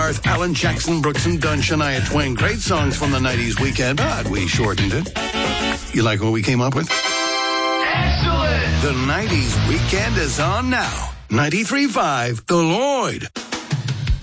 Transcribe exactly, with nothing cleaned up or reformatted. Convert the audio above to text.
stars Alan Jackson, Brooks and Dunn, Shania Twain. Great songs from the nineties weekend, but we shortened it. You like what we came up with? Excellent! The nineties weekend is on now. ninety-three point five The Lloyd.